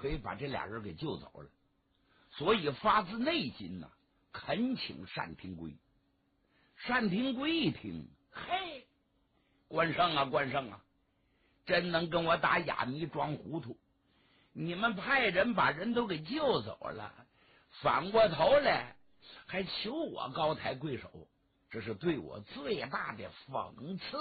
可以把这俩人给救走了，所以发自内心呐，恳请单廷圭。单廷圭一听，嘿，关胜啊，关胜啊，真能跟我打哑谜装糊涂！你们派人把人都给救走了，反过头来还求我高抬贵手，这是对我最大的讽刺。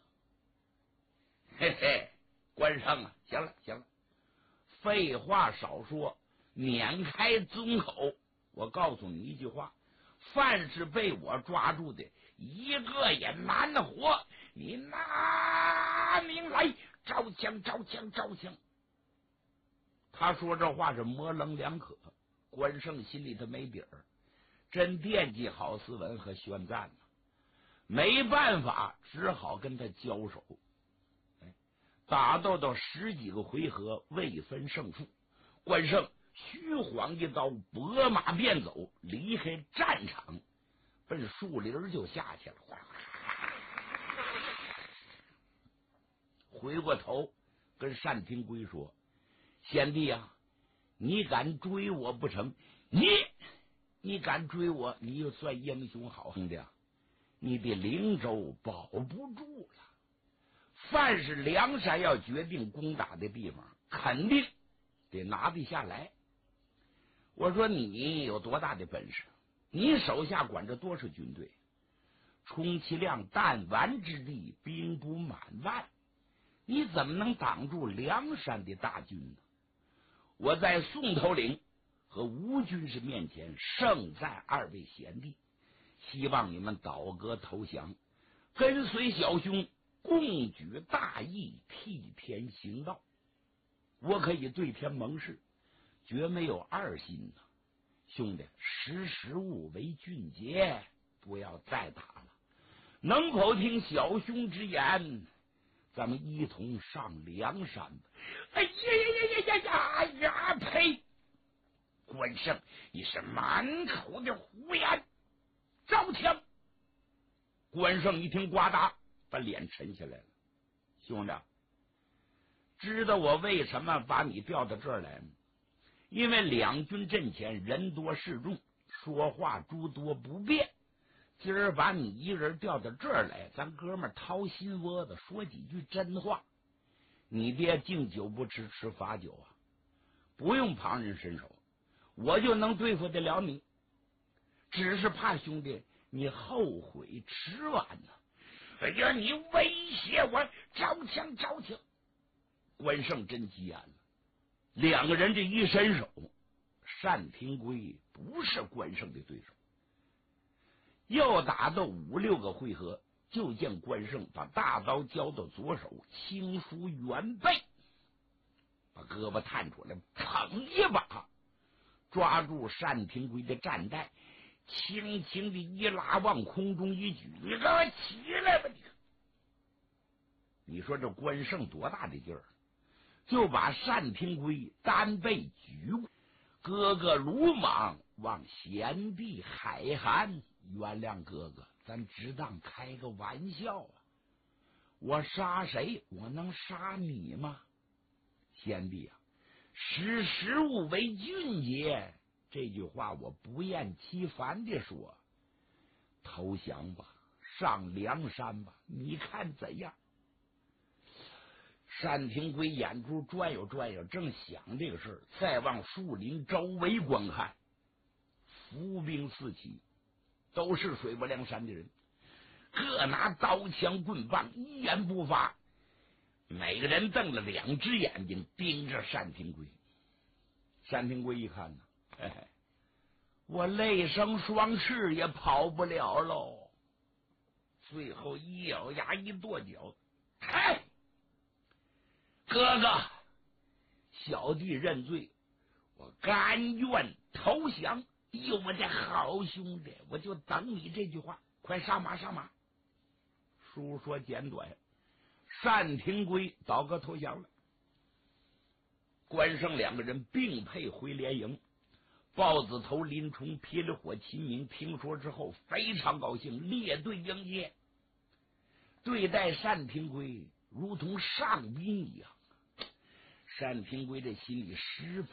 嘿嘿，关胜啊，行了行了，废话少说，免开尊口。我告诉你一句话，凡是被我抓住的，一个也难活。你拿命来，招枪招枪招枪！他说这话是模棱两可，关胜心里头没底儿，真惦记郝思文和宣赞呢，没办法，只好跟他交手。打斗到10几个回合未分胜负，关胜虚晃一刀，拨马便走，离开战场，奔树林就下去了。回过头跟单廷圭说：“贤弟啊，你敢追我不成？你敢追我，你就算英雄好兄弟啊！你的灵州保不住了。凡是梁山要决定攻打的地方，肯定得拿得下来。我说你有多大的本事？你手下管着多少军队？充其量弹丸之地，兵不满万，你怎么能挡住梁山的大军呢？我在宋头领和吴军师面前盛赞2位贤弟，希望你们倒戈投降，跟随小兄共举大义，替天行道。我可以对天盟誓，绝没有二心呐！兄弟，识时务为俊杰，不要再打了。能否听小兄之言？咱们一同上梁山吧！哎呀呀呀呀呀呀！呸！关胜，你是满口的胡言！招枪！关胜一听，呱嗒，把脸沉下来了。兄弟，知道我为什么把你调到这儿来吗？因为两军阵前人多势众，说话诸多不便。今儿把你一人调到这儿来，咱哥们掏心窝子说几句真话。你爹敬酒不吃吃罚酒啊，不用旁人伸手，我就能对付得了你。只是怕兄弟你后悔迟晚呢。哎呀，你威胁我，招枪招枪！关胜真急眼了。两个人这一伸手，单廷圭不是关胜的对手。又打到5、6个回合，就见关胜把大刀交到左手，轻舒圆背，把胳膊探出来，捧一把抓住单廷圭的战带，轻轻的一拉，往空中一举：“你给我起来吧！”你说这关胜多大的劲儿，就把单廷圭单背举过。哥哥鲁莽，望贤弟海涵，原谅哥哥，咱只当开个玩笑啊！我杀谁？我能杀你吗？贤弟啊，识时务为俊杰，这句话我不厌其烦地说。投降吧，上梁山吧，你看怎样？单廷圭眼珠转悠转悠，正想这个事儿，再往树林周围观看，伏兵四起，都是水泊梁山的人，各拿刀枪棍棒，一言不发，每个人瞪了2只眼睛盯着单廷圭。单廷圭一看呢，我累生双翅也跑不了喽。最后一咬牙一跺脚，哥哥，小弟认罪，我甘愿投降。有我的好兄弟，我就等你这句话，快上马上马！书说简短，单廷圭倒戈投降了。关胜两个人并配回连营。豹子头林冲、霹雳火秦明听说之后非常高兴，列队迎接，对待单廷圭如同上宾一样。单廷圭这心里十分